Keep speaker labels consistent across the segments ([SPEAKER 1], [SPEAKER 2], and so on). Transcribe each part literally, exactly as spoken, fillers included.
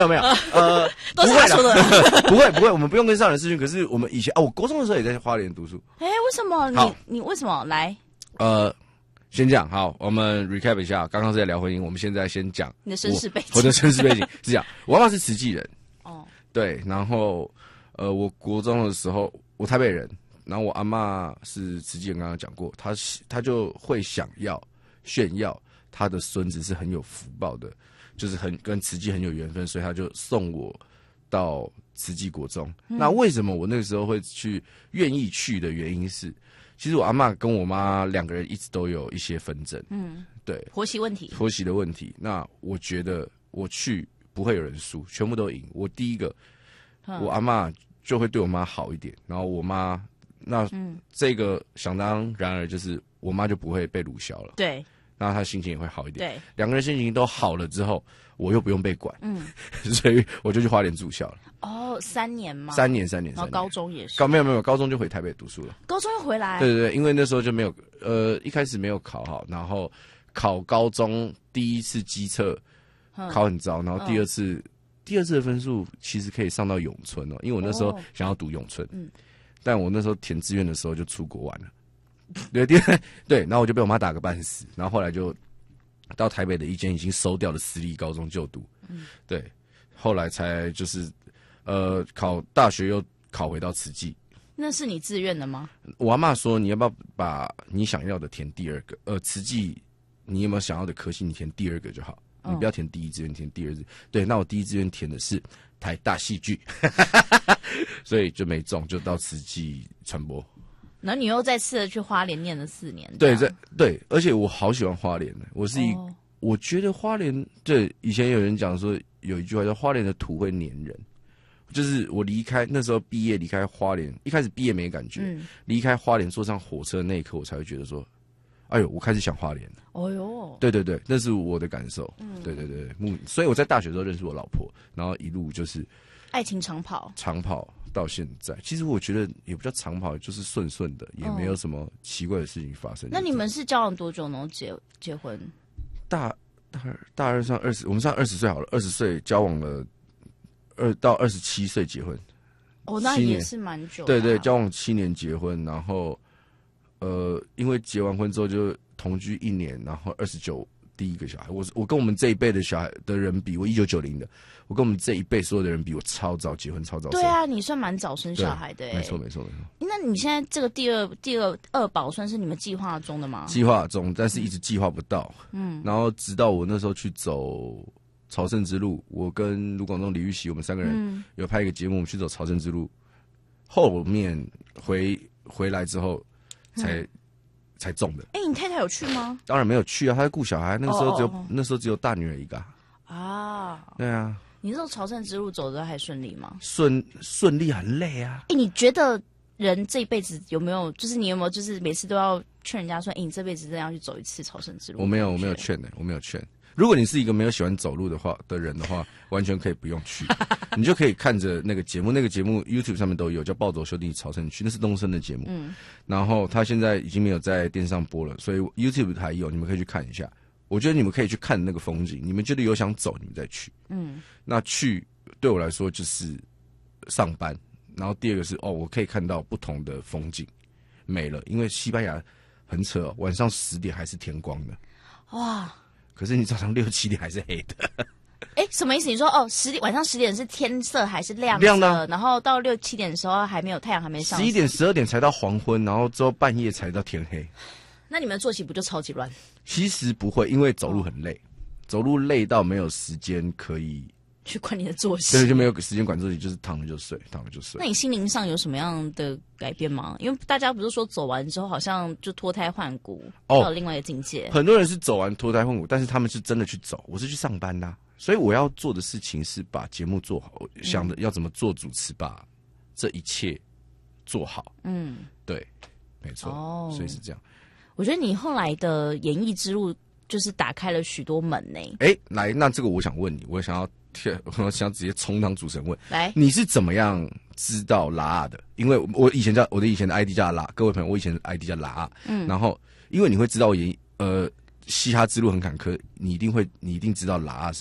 [SPEAKER 1] 有没有？呃，
[SPEAKER 2] 都是他说的，
[SPEAKER 1] 不会不会，我们不用跟上人视讯。可是我们以前啊，我国中的时候也在花莲读书。
[SPEAKER 2] 哎、欸，为什么你你为什么来？
[SPEAKER 1] 呃，先讲好，我们 recap 一下，刚刚是在聊婚姻，我们现在先讲
[SPEAKER 2] 你的身世背景。
[SPEAKER 1] 我的身世背景是这样，我妈妈是慈济人，
[SPEAKER 2] 哦，
[SPEAKER 1] 对，然后呃，我国中的时候，我台北人，然后我阿嬷是慈济人，刚刚讲过，她她就会想要炫耀她的孙子是很有福报的。就是很跟慈济很有缘分，所以他就送我到慈济国中。嗯、那为什么我那个时候会去愿意去的原因是，其实我阿嬷跟我妈两个人一直都有一些纷争，嗯，对，
[SPEAKER 2] 婆媳问题，
[SPEAKER 1] 婆媳的问题。那我觉得我去不会有人输，全部都赢。我第一个，嗯、我阿嬷就会对我妈好一点，然后我妈那、嗯、这个想当然而就是我妈就不会被辱消了，
[SPEAKER 2] 对。
[SPEAKER 1] 那他心情也会好一点。
[SPEAKER 2] 对，
[SPEAKER 1] 两个人心情都好了之后，我又不用被管，嗯，所以我就去花莲住校了。
[SPEAKER 2] 哦，三年吗？
[SPEAKER 1] 三年，三年，
[SPEAKER 2] 然后高中也是。
[SPEAKER 1] 高没有没有，高中就回台北读书了。
[SPEAKER 2] 高中又回来？
[SPEAKER 1] 对对对，因为那时候就没有，呃，一开始没有考好，然后考高中第一次基测考很糟，然后第二次、嗯、第二次的分数其实可以上到永春哦，因为我那时候想要读永春，嗯、哦，但我那时候填志愿的时候就出国玩了。对对对，然后我就被我妈打个半死，然后后来就到台北的一间已经收掉的私立高中就读，嗯，对，后来才就是呃考大学又考回到慈济。
[SPEAKER 2] 那是你自愿的吗？
[SPEAKER 1] 我阿嬷说你要不要把你想要的填第二个，呃，慈济你有没有想要的科系，你填第二个就好，你不要填第一志愿，填第二志愿。对，那我第一志愿填的是台大戏剧，所以就没中，就到慈济传播。
[SPEAKER 2] 然后你又再次的去花莲念了四年，
[SPEAKER 1] 对，在对，而且我好喜欢花莲的，我是一，哦、我觉得花莲，对，以前有人讲说有一句话叫花莲的土会黏人，就是我离开那时候毕业离开花莲，一开始毕业没感觉，嗯、离开花莲坐上火车那一刻，我才会觉得说，哎呦，我开始想花莲了。哦呦，对对对，那是我的感受，嗯、对对对，所以我在大学的时候认识我老婆，然后一路就是
[SPEAKER 2] 爱情长跑，
[SPEAKER 1] 长跑。到现在，其实我觉得也不叫长跑，就是顺顺的，也没有什么奇怪的事情发生。
[SPEAKER 2] 那你们是交往多久能结结婚？
[SPEAKER 1] 大大二大二上二十，我们上二十岁好了，二十岁交往了，二到二十七岁结婚。
[SPEAKER 2] 哦，那也是蛮久的、啊。
[SPEAKER 1] 对对，交往七年结婚，然后呃，因为结完婚之后就同居一年，然后二十九第一个小孩。我我跟我们这一辈的小孩的人比，我一九九零的。我跟我们这一辈所有的人比，我超早结婚，超早生。
[SPEAKER 2] 对啊，你算蛮早生小孩的、欸。
[SPEAKER 1] 没错，没错，没错。
[SPEAKER 2] 那你现在这个第二第二二宝算是你们计划中的吗？
[SPEAKER 1] 计划中，但是一直计划不到。嗯。然后直到我那时候去走朝圣之路，我跟卢广仲、李玉玺，我们三个人有拍一个节目，我们去走朝圣之路。后面回回来之后才、嗯、才中的。
[SPEAKER 2] 哎、欸，你太太有去吗？
[SPEAKER 1] 当然没有去啊，她在顾小孩。那个时候只有、哦、那时候只有大女儿一个啊。
[SPEAKER 2] 啊。
[SPEAKER 1] 对啊。
[SPEAKER 2] 你这种朝圣之路走的还顺利吗？
[SPEAKER 1] 顺顺利很累啊！
[SPEAKER 2] 哎、欸，你觉得人这一辈子有没有，就是你有没有，就是每次都要劝人家说，哎、欸，你这辈子真的要去走一次朝圣之路？
[SPEAKER 1] 我没有，我没有劝的、欸，我没有劝。如果你是一个没有喜欢走路的话的人的话，完全可以不用去，你就可以看着那个节目，那个节目 YouTube 上面都有，叫《暴走兄弟朝圣区》，那是东升的节目。嗯，然后他现在已经没有在电视上播了，所以 YouTube 还有，你们可以去看一下。我觉得你们可以去看那个风景，你们觉得有想走，你们再去。嗯，那去对我来说就是上班，然后第二个是哦，我可以看到不同的风景，美了。因为西班牙很扯、哦，晚上十点还是天光的，哇！可是你早上六七点还是黑的。
[SPEAKER 2] 哎，什么意思？你说哦，十点晚上十点是天色还是亮
[SPEAKER 1] 亮的，
[SPEAKER 2] 然后到六七点的时候还没有太阳还没上，
[SPEAKER 1] 十一点十二点才到黄昏，然后之后半夜才到天黑。
[SPEAKER 2] 那你们的作息不就超级乱？
[SPEAKER 1] 其实不会，因为走路很累，走路累到没有时间可以
[SPEAKER 2] 去管你的作息，
[SPEAKER 1] 对，就没有时间管作息，就是躺了就睡，躺了就睡。
[SPEAKER 2] 那你心灵上有什么样的改变吗？因为大家不是说走完之后好像就脱胎换骨，到了另外一个境界。
[SPEAKER 1] 很多人是走完脱胎换骨，但是他们是真的去走，我是去上班的、啊，所以我要做的事情是把节目做好，想的要怎么做主持，把这一切做好。嗯，对，没错，哦、所以是这样。
[SPEAKER 2] 我觉得你后来的演艺之路就是打开了许多门呢、欸。
[SPEAKER 1] 哎，来，那这个我想问你，我想要，我想直接充当主持人问，
[SPEAKER 2] 来，
[SPEAKER 1] 你是怎么样知道拉阿的？因为我以前叫我的以前的 I D 叫拉，各位朋友，我以前的 I D 叫拉阿，嗯，然后因为你会知道我演呃嘻哈之路很坎坷，你一定会，你一定知道拉阿是谁，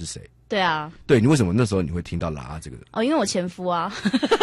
[SPEAKER 2] 对啊，
[SPEAKER 1] 对你为什么那时候你会听到拉啊这个？
[SPEAKER 2] 哦，因为我前夫啊。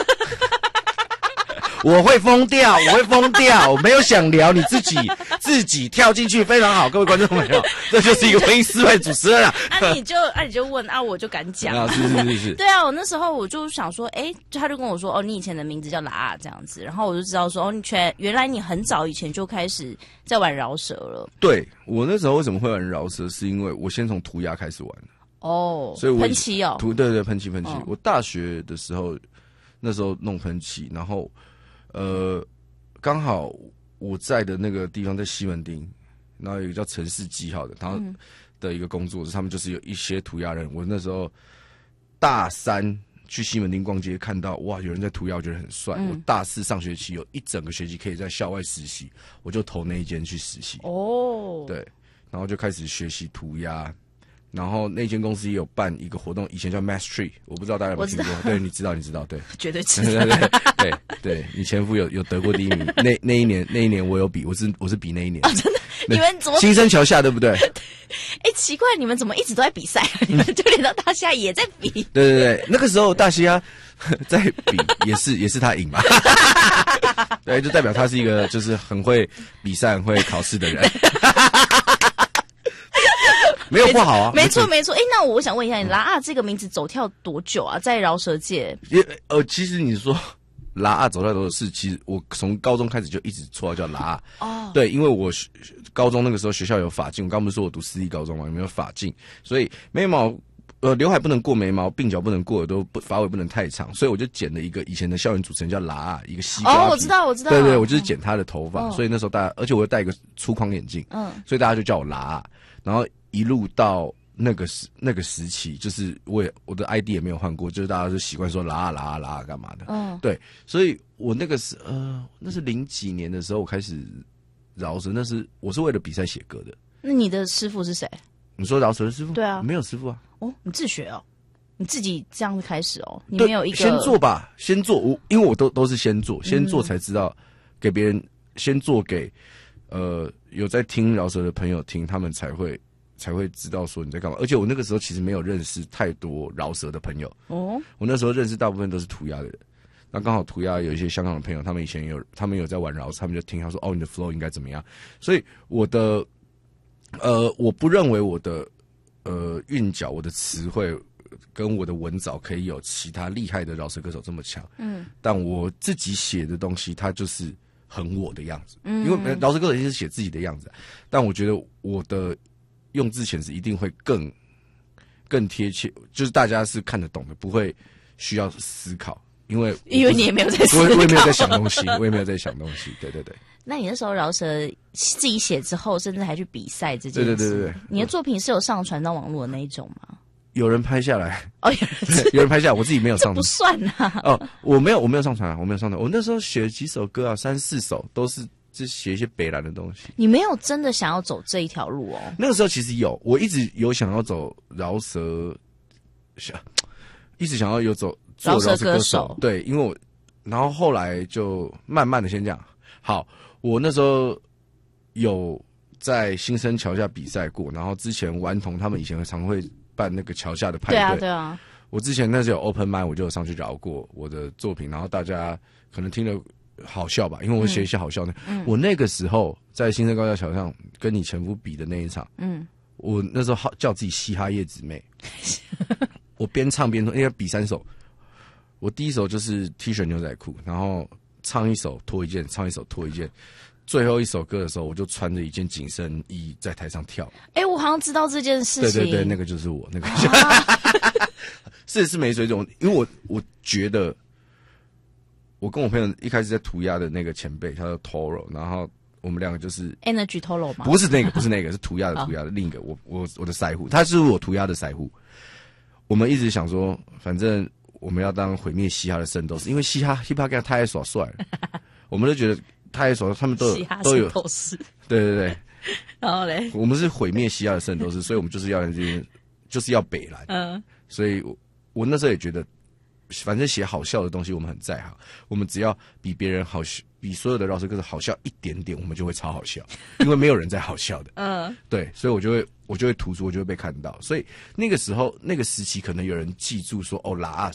[SPEAKER 1] 我会疯掉，我会疯掉，我没有想聊，你自己自己跳进去，非常好，各位观众朋友，这就是一个婚姻失败主持人啊。
[SPEAKER 2] 啊，你就啊你就问啊，我就敢讲
[SPEAKER 1] 啊，是是是是。
[SPEAKER 2] 对啊，我那时候我就想说，哎，他就跟我说，哦，你以前的名字叫拉啊这样子，然后我就知道说，哦，你全原来你很早以前就开始在玩饶舌了。
[SPEAKER 1] 对，我那时候为什么会玩饶舌，是因为我先从涂鸦开始玩。
[SPEAKER 2] 哦，
[SPEAKER 1] 所以我
[SPEAKER 2] 喷漆哦，
[SPEAKER 1] 涂对对喷漆喷漆。
[SPEAKER 2] 哦、
[SPEAKER 1] 我大学的时候，那时候弄喷漆，然后。呃，刚好我在的那个地方在西门町，然后有一个叫城市记号的，然后的一个工作室，他们就是有一些涂鸦人。我那时候大三去西门町逛街，看到哇有人在涂鸦，我觉得很帅。嗯、我大四上学期有一整个学期可以在校外实习，我就投那一间去实习。哦，对，然后就开始学习涂鸦。然后那间公司也有办一个活动，以前叫 Mass Tree， 我不知道大家有没有听过？对，你知道，你知道，对，
[SPEAKER 2] 绝对知道。
[SPEAKER 1] 对对对对，你前夫有有得过第一名，那那一年那一年我有比，我是我是比那一年。
[SPEAKER 2] 哦，真的？你们怎么？
[SPEAKER 1] 新生桥下对不对？
[SPEAKER 2] 哎，奇怪，你们怎么一直都在比赛？你们就连到大西亚也在比？
[SPEAKER 1] 对对对，那个时候大西亚在比，也是也是他赢嘛。对，就代表他是一个就是很会比赛、很会考试的人。没有不好啊，
[SPEAKER 2] 没错没错。哎，那我想问一下，你拉啊这个名字走跳多久啊？在饶舌界？
[SPEAKER 1] 也呃，其实你说拉啊走跳多久是，其实我从高中开始就一直绰号叫拉啊。哦，对，因为我高中那个时候学校有发禁，我刚不是说我读私立高中嘛，有没有发禁？所以眉毛呃刘海不能过眉毛，鬓角不能过耳朵，不发尾不能太长，所以我就剪了一个以前的校园主持人叫拉啊，一个西瓜。
[SPEAKER 2] 哦，我知道我知道。
[SPEAKER 1] 对对，我就是剪他的头发，哦、所以那时候大家，而且我又戴一个粗框眼镜，嗯，所以大家就叫我拉啊，然后。一路到那个时那个时期，就是我也我的 I D 也没有换过，就是大家就习惯说拉啊拉啊拉啊干嘛的。嗯，对，所以我那个是呃，那是零几年的时候我开始饶舌，那是我是为了比赛写歌的。
[SPEAKER 2] 那你的师傅是谁？
[SPEAKER 1] 你说饶舌的师傅？
[SPEAKER 2] 对啊，
[SPEAKER 1] 没有师傅啊。
[SPEAKER 2] 哦，你自学哦，你自己这样子开始哦，你没有一个
[SPEAKER 1] 先做吧，先做。我因为我都都是先做，先做才知道给别人，先做给呃有在听饶舌的朋友听，他们才会。才会知道说你在干嘛，而且我那个时候其实没有认识太多饶舌的朋友哦，我那时候认识大部分都是涂鸦的人，那刚好涂鸦有一些香港的朋友，他们以前有他们有在玩饶舌，他们就听他说哦你的 flow 应该怎么样，所以我的呃我不认为我的呃韵脚、我的词汇跟我的文藻可以有其他厉害的饶舌歌手这么强，嗯，但我自己写的东西它就是很我的样子，嗯，因为饶舌歌手一定是写自己的样子，但我觉得我的。用字遣词一定会更更贴切，就是大家是看得懂的，不会需要思考，因为
[SPEAKER 2] 因为你也没有在思考，
[SPEAKER 1] 我也没有在想东西，我也没有在想东西，对对对。
[SPEAKER 2] 那你那时候饶舌自己写之后，甚至还去比赛这件事，
[SPEAKER 1] 对对对对对，
[SPEAKER 2] 你的作品是有上传到网络的那一种吗？
[SPEAKER 1] 有人拍下来
[SPEAKER 2] 哦，有人
[SPEAKER 1] 有人拍下来，我自己没有上传，
[SPEAKER 2] 不算啊。
[SPEAKER 1] 哦，我没有，我没有上传啊，我没有上传。我那时候写了几首歌啊，三四首都是。是写一些北蓝的东西，
[SPEAKER 2] 你没有真的想要走这一条路哦。
[SPEAKER 1] 那个时候其实有，我一直有想要走饶舌，想一直想要有走做饶舌歌手。对，因为我，然后后来就慢慢的先这样。好，我那时候有在新生桥下比赛过，然后之前顽童他们以前常会办那个桥下的派对，
[SPEAKER 2] 对啊，对啊。
[SPEAKER 1] 我之前那时候有 open mic， 我就有上去饶过我的作品，然后大家可能听了。好笑吧，因为我写一些好笑的。嗯、我那个时候在新生高架桥上跟你前夫比的那一场，嗯，我那时候叫自己嘻哈叶子妹，我边唱边说，因为比三首，我第一首就是 T 恤牛仔裤，然后唱一首脱一件，唱一首脱一件，最后一首歌的时候，我就穿着一件紧身衣在台上跳。
[SPEAKER 2] 哎、欸，我好像知道这件事情。
[SPEAKER 1] 对对对，那个就是我，那个、啊、是是没水准，因为我我觉得。我跟我朋友一开始在涂鸦的那个前辈，他叫 Toro， 然后我们两个就是
[SPEAKER 2] Energy Toro 吗？
[SPEAKER 1] 不是那个，不是那个，是涂鸦的涂鸦的另一个，我我我的腮胡，他是我涂鸦的腮胡。我们一直想说，反正我们要当毁灭嘻哈的圣斗士，因为嘻哈 hip hop 太太耍帅了，我们就觉得太耍，他们都有都有，对对对。
[SPEAKER 2] 然后嘞，
[SPEAKER 1] 我们是毁灭嘻哈的圣斗士，所以我们就是要这就是要北蓝，嗯，所以我我那时候也觉得。反正写好笑的东西，我们很在行。我们只要比别人好比所有的饶舌歌手好笑一点点，我们就会超好笑，因为没有人在好笑的。嗯，对，所以我就会我就会突出，我就会被看到。所以那个时候那个时期，可能有人记住说，哦，拉